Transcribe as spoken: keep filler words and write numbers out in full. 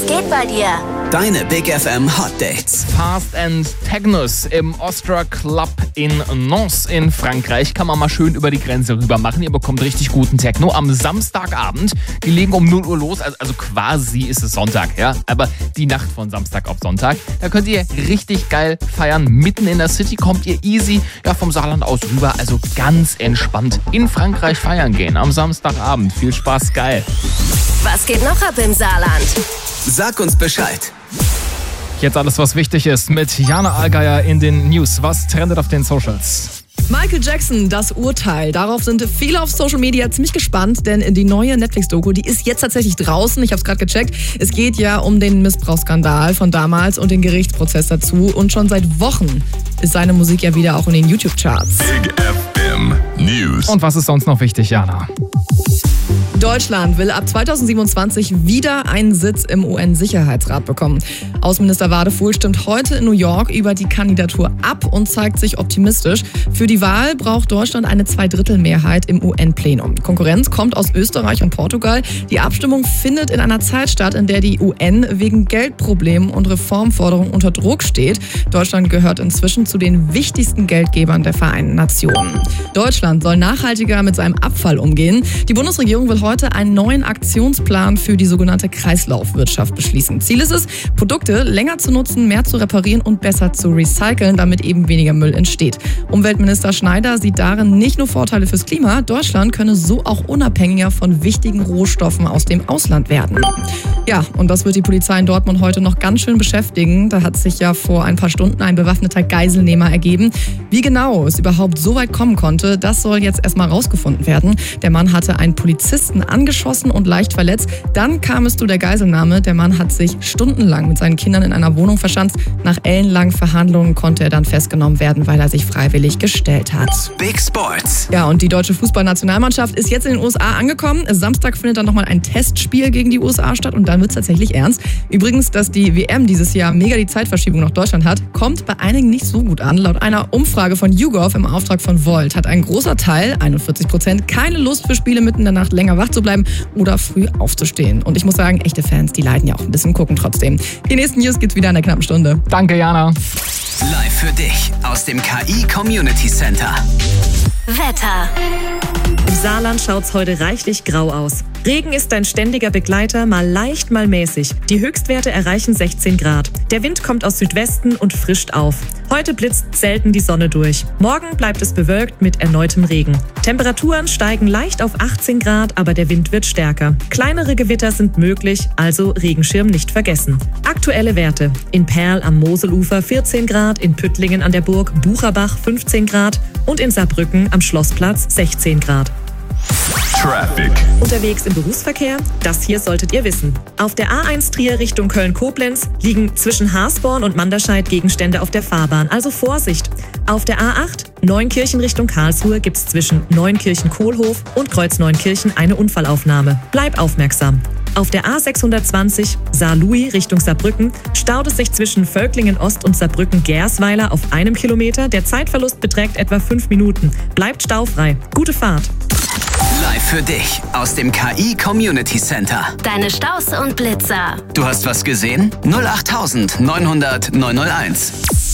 geht bei dir? Deine Big F M Hot Dates. Fast and Technos im Ostra Club in Nantes in Frankreich. Kann man mal schön über die Grenze rüber machen. Ihr bekommt richtig guten Techno am Samstagabend. Die legen um null Uhr los. Also, also quasi ist es Sonntag, ja. Aber die Nacht von Samstag auf Sonntag. Da könnt ihr richtig geil feiern. Mitten in der City kommt ihr easy ja, vom Saarland aus rüber. Also ganz entspannt in Frankreich feiern gehen am Samstagabend. Viel Spaß, geil. Was geht noch ab im Saarland? Sag uns Bescheid. Jetzt alles, was wichtig ist mit Jana Allgeier in den News. Was trendet auf den Socials? Michael Jackson, das Urteil. Darauf sind viele auf Social Media ziemlich gespannt, denn die neue Netflix-Doku, die ist jetzt tatsächlich draußen. Ich habe es gerade gecheckt. Es geht ja um den Missbrauchsskandal von damals und den Gerichtsprozess dazu. Und schon seit Wochen ist seine Musik ja wieder auch in den YouTube-Charts. Big F M News. Und was ist sonst noch wichtig, Jana? Deutschland will ab zweitausendsiebenundzwanzig wieder einen Sitz im U N-Sicherheitsrat bekommen. Außenminister Wadefuhl stimmt heute in New York über die Kandidatur ab und zeigt sich optimistisch. Für die Wahl braucht Deutschland eine Zweidrittelmehrheit im U N-Plenum. Konkurrenz kommt aus Österreich und Portugal. Die Abstimmung findet in einer Zeit statt, in der die U N wegen Geldproblemen und Reformforderungen unter Druck steht. Deutschland gehört inzwischen zu den wichtigsten Geldgebern der Vereinten Nationen. Deutschland soll nachhaltiger mit seinem Abfall umgehen. Die Bundesregierung will heute heute einen neuen Aktionsplan für die sogenannte Kreislaufwirtschaft beschließen. Ziel ist es, Produkte länger zu nutzen, mehr zu reparieren und besser zu recyceln, damit eben weniger Müll entsteht. Umweltminister Schneider sieht darin nicht nur Vorteile fürs Klima, Deutschland könne so auch unabhängiger von wichtigen Rohstoffen aus dem Ausland werden. Ja, und das wird die Polizei in Dortmund heute noch ganz schön beschäftigen. Da hat sich ja vor ein paar Stunden ein bewaffneter Geiselnehmer ergeben. Wie genau es überhaupt so weit kommen konnte, das soll jetzt erstmal rausgefunden werden. Der Mann hatte einen Polizisten angeschossen und leicht verletzt. Dann kam es zu der Geiselnahme. Der Mann hat sich stundenlang mit seinen Kindern in einer Wohnung verschanzt. Nach ellenlangen Verhandlungen konnte er dann festgenommen werden, weil er sich freiwillig gestellt hat. Big Sports. Ja, und die deutsche Fußballnationalmannschaft ist jetzt in den U S A angekommen. Samstag findet dann nochmal ein Testspiel gegen die U S A statt und dann wird es tatsächlich ernst. Übrigens, dass die W M dieses Jahr mega die Zeitverschiebung nach Deutschland hat, kommt bei einigen nicht so gut an. Laut einer Umfrage von YouGov im Auftrag von Volt hat ein großer Teil, einundvierzig Prozent, keine Lust für Spiele mitten in der Nacht länger wach zu bleiben oder früh aufzustehen. Und ich muss sagen, echte Fans, die leiden ja auch ein bisschen gucken trotzdem. Die nächsten News gibt's wieder in der knappen Stunde. Danke, Jana. Live für dich aus dem K I Community Center. Wetter. Im Saarland schaut's heute reichlich grau aus. Regen ist ein ständiger Begleiter, mal leicht, mal mäßig. Die Höchstwerte erreichen sechzehn Grad. Der Wind kommt aus Südwesten und frischt auf. Heute blitzt selten die Sonne durch. Morgen bleibt es bewölkt mit erneutem Regen. Temperaturen steigen leicht auf achtzehn Grad, aber der Wind wird stärker. Kleinere Gewitter sind möglich, also Regenschirm nicht vergessen. Aktuelle Werte: in Perl am Moselufer vierzehn Grad, in Püttlingen an der Burg Bucherbach fünfzehn Grad und in Saarbrücken am Schlossplatz sechzehn Grad. Traffic. Unterwegs im Berufsverkehr? Das hier solltet ihr wissen. Auf der A eins Trier Richtung Köln-Koblenz liegen zwischen Haasborn und Manderscheid Gegenstände auf der Fahrbahn, also Vorsicht. Auf der A acht Neunkirchen Richtung Karlsruhe gibt's zwischen Neunkirchen-Kohlhof und Kreuz-Neunkirchen eine Unfallaufnahme. Bleib aufmerksam. Auf der A sechshundertzwanzig Saarlouis Richtung Saarbrücken staut es sich zwischen Völklingen-Ost und Saarbrücken-Gersweiler auf einem Kilometer. Der Zeitverlust beträgt etwa fünf Minuten. Bleibt staufrei. Gute Fahrt. Live für dich aus dem K I Community Center. Deine Staus und Blitzer. Du hast was gesehen? null acht neunhundert neunhunderteins.